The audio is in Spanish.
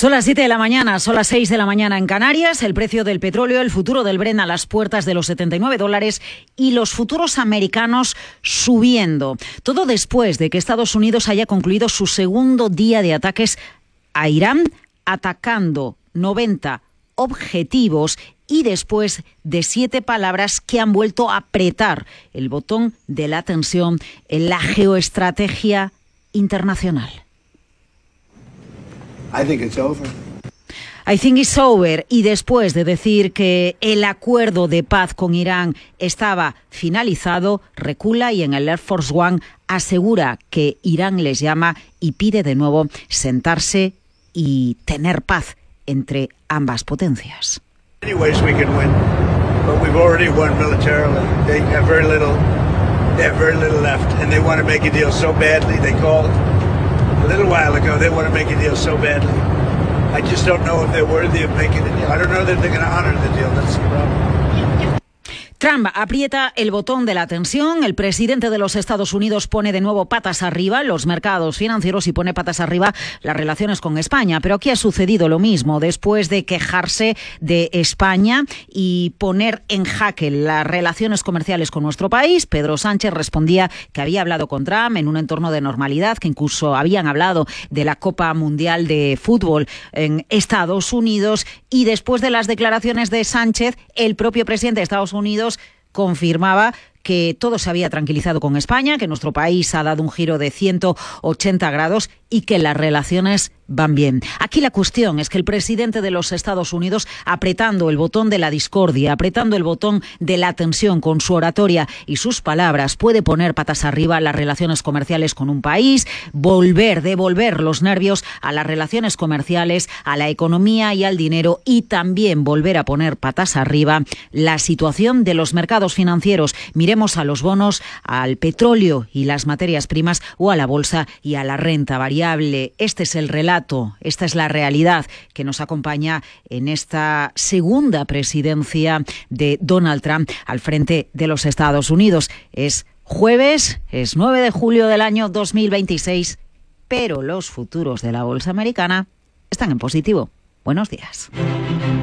Son las 7 de la mañana, son las 6 de la mañana en Canarias. El precio del petróleo, el futuro del Brent a las puertas de los $79 y los futuros americanos subiendo. Todo después de que Estados Unidos haya concluido su segundo día de ataques a Irán, atacando 90 objetivos y después de 7 palabras que han vuelto a apretar el botón de la tensión en la geoestrategia internacional. I think it's over. I think it's over. Y después de decir que el acuerdo de paz con Irán estaba finalizado, recula y en el Air Force One asegura que Irán les llama y pide de nuevo sentarse y tener paz entre ambas potencias. Many ways we can win, but we've already won militarily. They have very little left, and they want to make a deal so badly. They called a little while ago. They want to make a deal so badly. I just don't know if they're worthy of making a deal. I don't know that they're going to honor the deal. That's the problem. Trump aprieta el botón de la tensión. El presidente de los Estados Unidos pone de nuevo patas arriba los mercados financieros y pone patas arriba las relaciones con España. Pero aquí ha sucedido lo mismo. Después de quejarse de España y poner en jaque las relaciones comerciales con nuestro país, Pedro Sánchez respondía que había hablado con Trump en un entorno de normalidad, que incluso habían hablado de la Copa Mundial de Fútbol en Estados Unidos. Y después de las declaraciones de Sánchez, el propio presidente de Estados Unidos confirmaba que todo se había tranquilizado con España, que nuestro país ha dado un giro de 180 grados y que las relaciones van bien. Aquí la cuestión es que el presidente de los Estados Unidos, apretando el botón de la discordia, apretando el botón de la tensión con su oratoria y sus palabras, puede poner patas arriba las relaciones comerciales con un país, devolver los nervios a las relaciones comerciales, a la economía y al dinero, y también volver a poner patas arriba la situación de los mercados financieros. Miremos a los bonos, al petróleo y las materias primas, o a la bolsa y a la renta variable. Este es el relato, esta es la realidad que nos acompaña en esta segunda presidencia de Donald Trump al frente de los Estados Unidos. Es jueves, es 9 de julio del año 2026, pero los futuros de la bolsa americana están en positivo. Buenos días.